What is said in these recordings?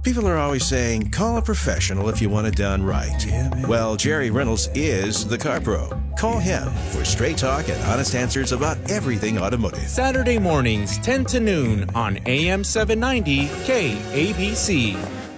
People are always saying, call a professional if you want it done right. Well, Jerry Reynolds is the car pro. Call him for straight talk and honest answers about everything automotive. Saturday mornings, 10 to noon on AM 790 KABC.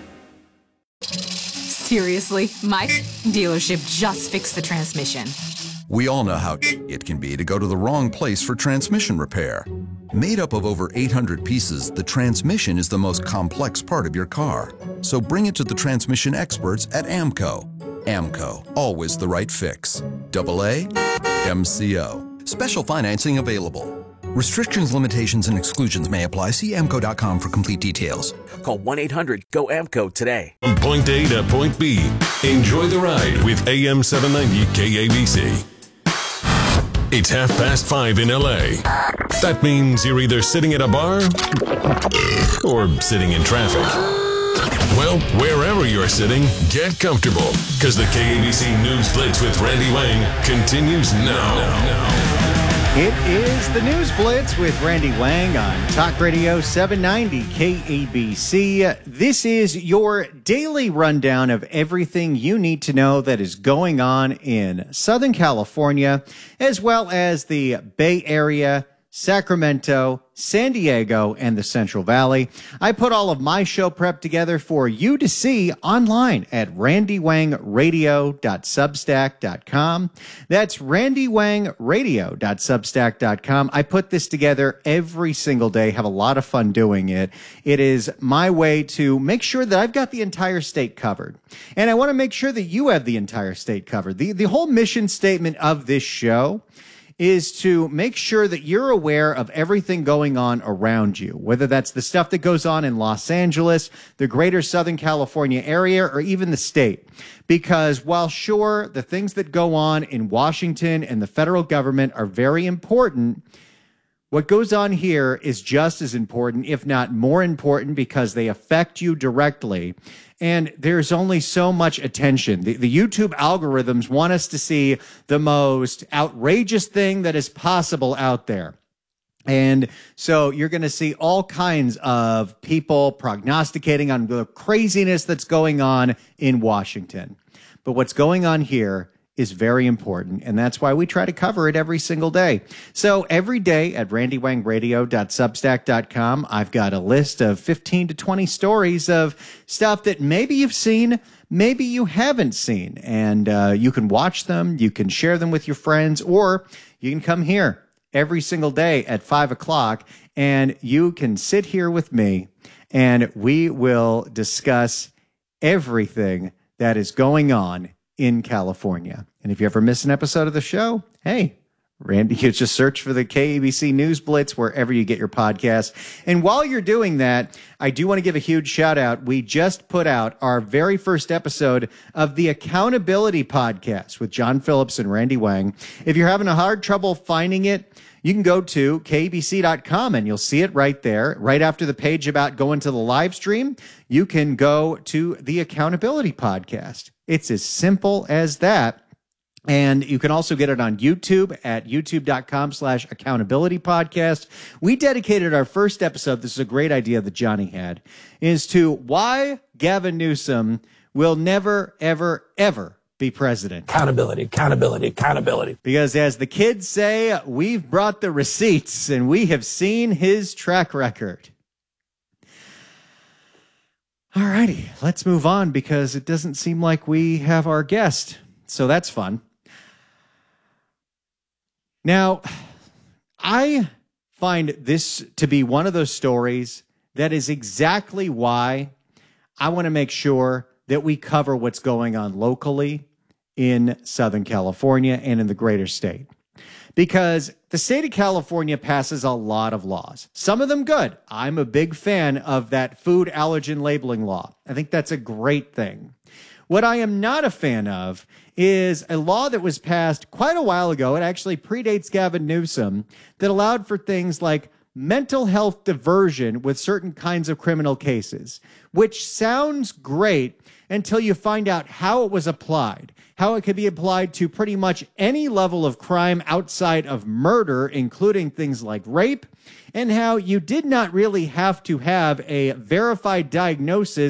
Seriously, my dealership just fixed the transmission. We all know how it can be to go to the wrong place for transmission repair. Made up of over 800 pieces, the transmission is the most complex part of your car. So bring it to the transmission experts at AAMCO. AAMCO, always the right fix. AA MCO. Special financing available. Restrictions, limitations, and exclusions may apply. See AAMCO.com for complete details. Call 1-800-GO-AAMCO today. From point A to point B. Enjoy the ride with AM 790 KABC. It's 5:30 in LA. That means you're either sitting at a bar or sitting in traffic. Well, wherever you're sitting, get comfortable, because the KABC News Blitz with Randy Wang continues now. It is the News Blitz with Randy Wang on Talk Radio 790 KABC. This is your daily rundown of everything you need to know that is going on in Southern California, as well as the Bay Area, Sacramento, San Diego, and the Central Valley. I put all of my show prep together for you to see online at randywangradio.substack.com. That's randywangradio.substack.com. I put this together every single day, have a lot of fun doing it. It is my way to make sure that I've got the entire state covered. And I want to make sure that you have the entire state covered. The whole mission statement of this show is to make sure that you're aware of everything going on around you, whether that's the stuff that goes on in Los Angeles, the greater Southern California area, or even the state. Because while sure, the things that go on in Washington and the federal government are very important, what goes on here is just as important, if not more important, because they affect you directly. And there's only so much attention. The YouTube algorithms want us to see the most outrageous thing that is possible out there. And so you're going to see all kinds of people prognosticating on the craziness that's going on in Washington. But what's going on here is very important, and that's why we try to cover it every single day. So every day at randywangradio.substack.com, I've got a list of 15 to 20 stories of stuff that maybe you've seen, maybe you haven't seen, and you can watch them, you can share them with your friends, or you can come here every single day at 5 o'clock, and you can sit here with me, and we will discuss everything that is going on in California. And if you ever miss an episode of the show, hey, Randy, you just search for the KABC News Blitz wherever you get your podcasts. And while you're doing that, I do want to give a huge shout out. We just put out our very first episode of the Accountability Podcast with John Phillips and Randy Wang. If you're having a hard trouble finding it, you can go to KABC.com and you'll see it right there. Right after the page about going to the live stream, you can go to the Accountability Podcast. It's as simple as that. And you can also get it on YouTube at youtube.com/accountability podcast. We dedicated our first episode, this is a great idea that Johnny had, is to why Gavin Newsom will never, ever, ever be president. Accountability, accountability, accountability. Because as the kids say, we've brought the receipts and we have seen his track record. All righty, let's move on because it doesn't seem like we have our guest. So that's fun. Now, I find this to be one of those stories that is exactly why I want to make sure that we cover what's going on locally in Southern California and in the greater state. Because the state of California passes a lot of laws, some of them good. I'm a big fan of that food allergen labeling law. I think that's a great thing. What I am not a fan of is a law that was passed quite a while ago. It actually predates Gavin Newsom, that allowed for things like mental health diversion with certain kinds of criminal cases, which sounds great until you find out how it was applied, how it could be applied to pretty much any level of crime outside of murder, including things like rape, and how you did not really have to have a verified diagnosis